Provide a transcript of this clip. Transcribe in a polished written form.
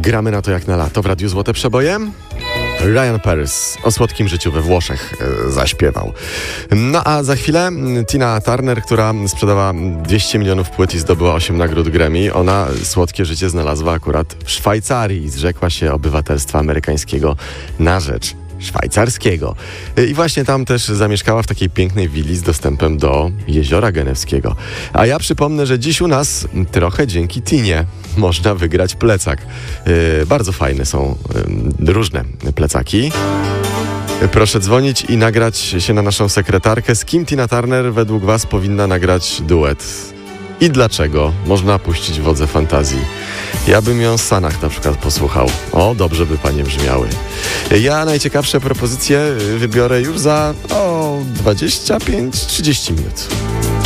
Gramy na to jak na lato w Radiu Złote Przeboje. Ryan Paris o słodkim życiu we Włoszech zaśpiewał. No a za chwilę Tina Turner, która sprzedała 200 milionów płyt i zdobyła 8 nagród Grammy, ona słodkie życie znalazła akurat w Szwajcarii i zrzekła się obywatelstwa amerykańskiego na rzecz szwajcarskiego. I właśnie tam też zamieszkała w takiej pięknej willi z dostępem do Jeziora Genewskiego. A ja przypomnę, że dziś u nas trochę dzięki Tinie można wygrać plecak. Bardzo fajne są różne plecaki. Proszę dzwonić i nagrać się na naszą sekretarkę. Z kim Tina Turner według Was powinna nagrać duet? I dlaczego? Można puścić wodze fantazji. Ja bym ją z Sanach na przykład posłuchał. O, dobrze by panie brzmiały. Ja najciekawsze propozycje wybiorę już za 25-30 minut.